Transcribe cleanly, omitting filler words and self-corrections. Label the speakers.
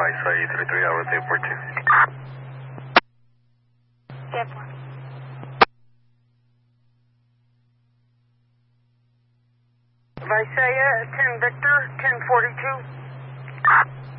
Speaker 1: Vice 33 hours, airport 2.
Speaker 2: Airport.
Speaker 3: Visaya, 10 Victor, 1042.